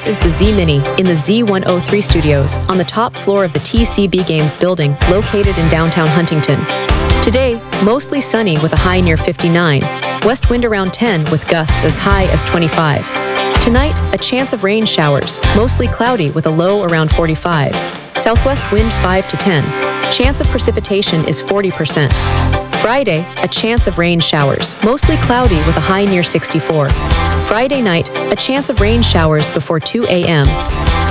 This is the Z Mini in the Z103 studios on the top floor of the TCB Games building located in downtown Huntington. Today, mostly sunny with a high near 59, west wind around 10 with gusts as high as 25. Tonight, a chance of rain showers, mostly cloudy with a low around 45. Southwest wind 5 to 10. Chance of precipitation is 40%. Friday, a chance of rain showers, mostly cloudy with a high near 64. Friday night, a chance of rain showers before 2 a.m.